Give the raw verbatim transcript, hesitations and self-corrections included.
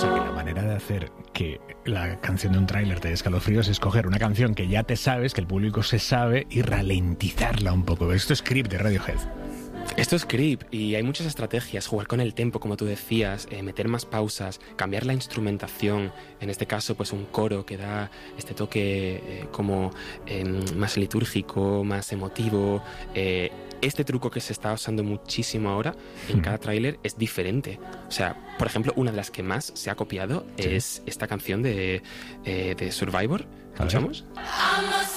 sea, que la manera de hacer que la canción de un tráiler te dé escalofríos es coger una canción que ya te sabes, que el público se sabe, y ralentizarla un poco. Esto es Creep de Radiohead. Esto es Creep y hay muchas estrategias, jugar con el tempo, como tú decías, eh, meter más pausas, cambiar la instrumentación, en este caso pues un coro que da este toque eh, como eh, más litúrgico, más emotivo. Eh, este truco que se está usando muchísimo ahora en cada tráiler es diferente. O sea, por ejemplo, una de las que más se ha copiado sí. es esta canción de, eh, de Survivor. ¿Escuchamos?